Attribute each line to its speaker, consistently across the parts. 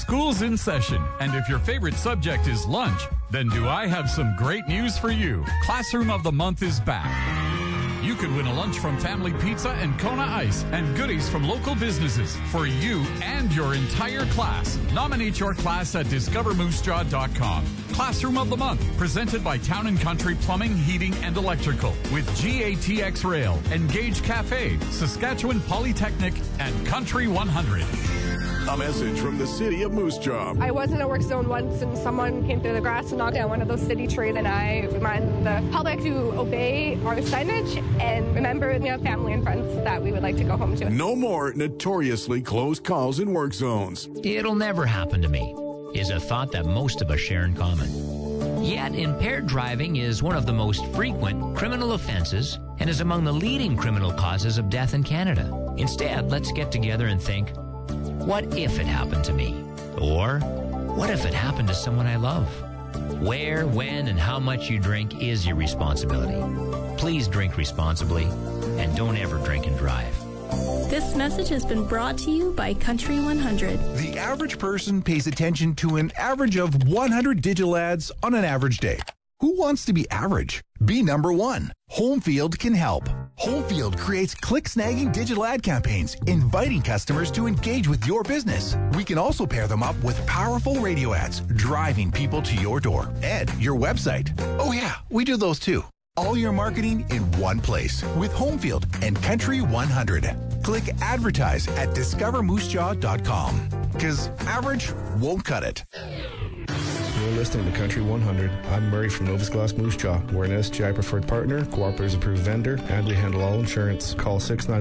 Speaker 1: School's in session, and if your favorite subject is lunch, then do I have some great news for you. Classroom of the Month is back. You could win a lunch from Family Pizza and Kona Ice and goodies from local businesses for you and your entire class. Nominate your class at discovermoosejaw.com. Classroom of the Month, presented by Town & Country Plumbing, Heating, and Electrical with GATX Rail, Engage Cafe, Saskatchewan Polytechnic, and Country 100.
Speaker 2: A message from the city of Moose Jaw.
Speaker 3: I was in a work zone once and someone came through the grass and knocked down one of those city trees, and I remind the public to obey our signage and remember we have family and friends that we would like to go home to.
Speaker 2: No more notoriously close calls in work zones.
Speaker 4: It'll never happen to me is a thought that most of us share in common. Yet impaired driving is one of the most frequent criminal offenses and is among the leading criminal causes of death in Canada. Instead, let's get together and think, what if it happened to me? Or what if it happened to someone I love? Where, when, and how much you drink is your responsibility. Please drink responsibly and don't ever drink and drive.
Speaker 5: This message has been brought to you by Country 100.
Speaker 6: The average person pays attention to an average of 100 digital ads on an average day. Who wants to be average? Be number one. Homefield can help. Homefield creates click-snagging digital ad campaigns, inviting customers to engage with your business. We can also pair them up with powerful radio ads, driving people to your door and your website. Oh yeah, we do those too. All your marketing in one place with Homefield and Country 100. Click advertise at discovermoosejaw.com because average won't cut it.
Speaker 7: You're listening to Country 100. I'm Murray from Novus Glass Moose Jaw. We're an SGI preferred partner, Cooperatives approved vendor, and we handle all insurance. Call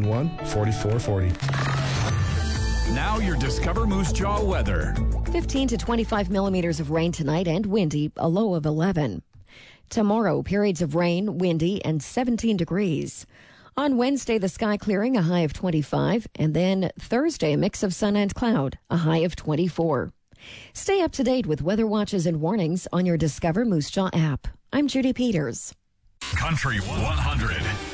Speaker 7: 691-4440.
Speaker 1: Now your Discover Moose Jaw weather.
Speaker 8: 15 to 25 millimeters of rain tonight and windy, a low of 11. Tomorrow, periods of rain, windy, and 17 degrees. On Wednesday, the sky clearing, a high of 25. And then Thursday, a mix of sun and cloud, a high of 24. Stay up to date with weather watches and warnings on your Discover Moose Jaw app. I'm Judy Peters.
Speaker 1: Country 100.